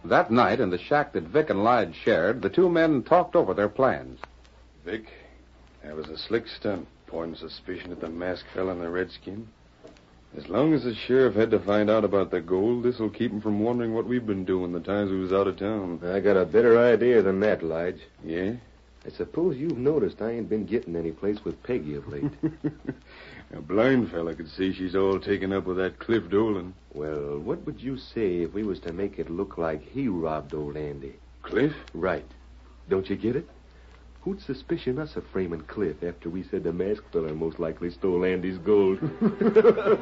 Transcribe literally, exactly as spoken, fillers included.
That night, in the shack that Vic and Lige shared, the two men talked over their plans. Vic, that was a slick stunt, pointing suspicion at the masked fella and the redskin. As long as the sheriff had to find out about the gold, this'll keep him from wondering what we've been doing the times we was out of town. I got a better idea than that, Lige. Yeah? I suppose you've noticed I ain't been getting any place with Peggy of late. A blind fella could see she's all taken up with that Cliff Dolan. Well, what would you say if we was to make it look like he robbed old Andy? Cliff? Right. Don't you get it? Who'd suspicion us of framing Cliff after we said the masked fella most likely stole Andy's gold?